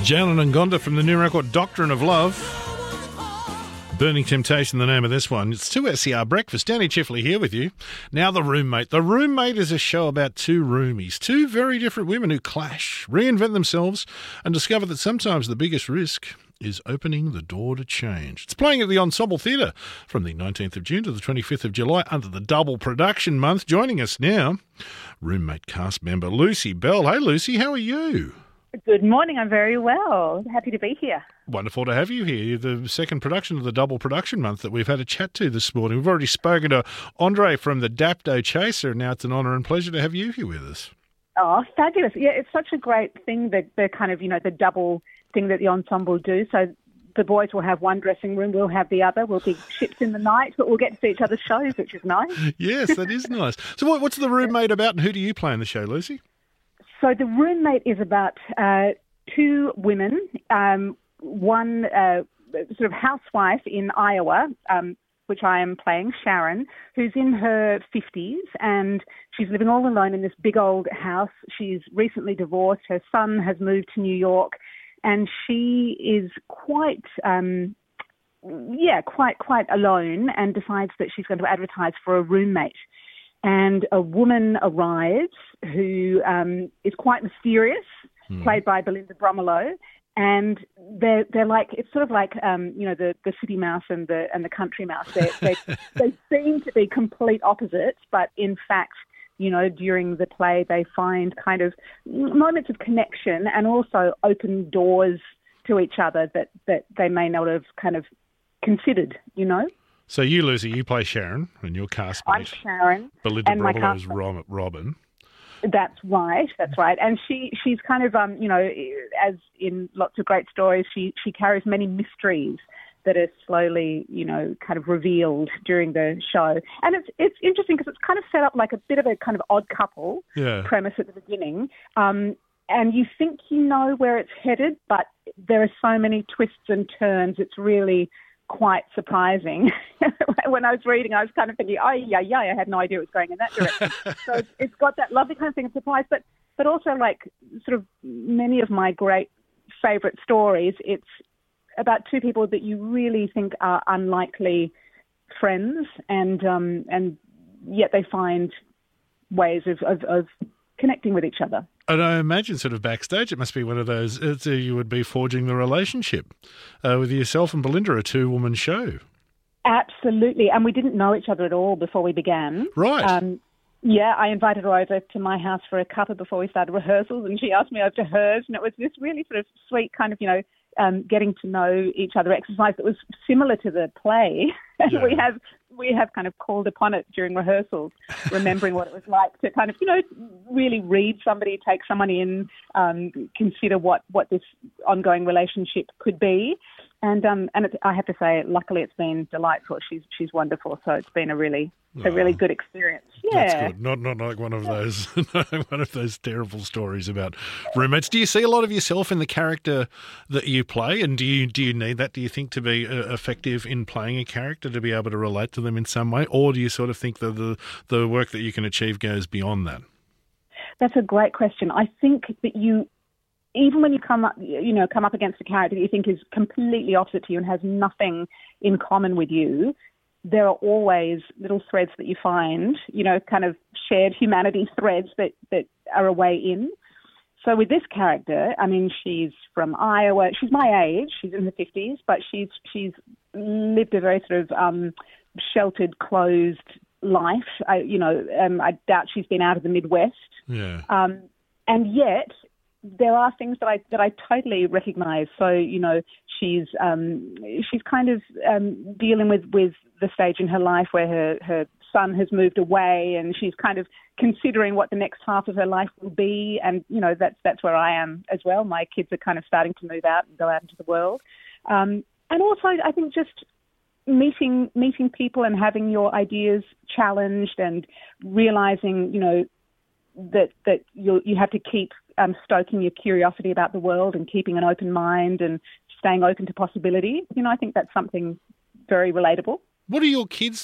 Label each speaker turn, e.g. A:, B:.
A: Jalen and Gonda from the new record Doctrine of Love. Burning Temptation, the name of this one. It's 2SER Breakfast. Danny Chifley here with you. Now The Roommate. The Roommate is a show about two roomies, two very different women who clash, reinvent themselves and discover that sometimes the biggest risk is opening the door to change. It's playing at the Ensemble Theatre from the 19th of June to the 25th of July under the double production month. Joining us now, Roommate cast member Lucy Bell. Hey Lucy, how are you?
B: Good morning. I'm very well. Happy to be here.
A: Wonderful to have you here. You're the second production of the double production month that we've had a chat to this morning. We've already spoken to Andre from the Dapto Chaser. Now it's an honour and pleasure to have you here with us.
B: Oh, fabulous. Yeah, it's such a great thing, the kind of, the double thing that the ensemble do. So the boys will have one dressing room, we'll have the other. We'll be ships in the night, but we'll get to see each other's shows, which is nice.
A: Yes, that is nice. So what's The Roommate about and who do you play in the show, Lucy?
B: So The Roommate is about two women, one sort of housewife in Iowa, which I am playing, Sharon, who's in her 50s and she's living all alone in this big old house. She's recently divorced. Her son has moved to New York and she is quite alone and decides that she's going to advertise for a roommate. And a woman arrives who is quite mysterious, played by Belinda Bromelo, and they're like, it's sort of like the city mouse and the country mouse. They seem to be complete opposites, but in fact, during the play they find kind of moments of connection and also open doors to each other that they may not have kind of considered,
A: So you, Lucy, you play Sharon and your castmate.
B: I'm Sharon.
A: Belinda
B: and
A: Bromelo is Robin.
B: That's right. And she's kind of, as in lots of great stories, she carries many mysteries that are slowly, kind of revealed during the show. And it's interesting because it's kind of set up like a bit of a kind of odd couple premise at the beginning. And you think you know where it's headed, but there are so many twists and turns. It's really quite surprising. When I was reading, I was kind of thinking, I had no idea it was going in that direction. So it's got that lovely kind of thing of surprise, but also like sort of many of my great favourite stories, it's about two people that you really think are unlikely friends and yet they find ways of connecting with each other.
A: And I imagine sort of backstage it must be one of those, you would be forging the relationship with yourself and Belinda, a two-woman show.
B: Absolutely. And we didn't know each other at all before we began.
A: Right.
B: I invited her over to my house for a cuppa before we started rehearsals and she asked me over to hers and it was this really sort of sweet kind of, getting to know each other exercise that was similar to the play. Yeah. We have kind of called upon it during rehearsals, remembering what it was like to kind of, really read somebody, take someone in, consider what this ongoing relationship could be. And I have to say, luckily, it's been delightful. She's wonderful, so it's been a really good experience. Yeah,
A: that's good. Not like one of those terrible stories about roommates. Do you see a lot of yourself in the character that you play, and do you need that? Do you think to be effective in playing a character to be able to relate to them in some way, or do you sort of think that the work that you can achieve goes beyond that?
B: That's a great question. I think that even when you come up against a character that you think is completely opposite to you and has nothing in common with you, there are always little threads that you find, kind of shared humanity threads that are a way in. So with this character, I mean, she's from Iowa. She's my age. She's in her 50s, but she's lived a very sort of sheltered, closed life. I doubt she's been out of the Midwest.
A: Yeah.
B: And yet there are things that I totally recognise. So, she's kind of dealing with the stage in her life where her son has moved away and she's kind of considering what the next half of her life will be. And, that's where I am as well. My kids are kind of starting to move out and go out into the world. And also, I think just meeting people and having your ideas challenged and realising, that you have to keep stoking your curiosity about the world and keeping an open mind and staying open to possibility. I think that's something very relatable.
A: What do your kids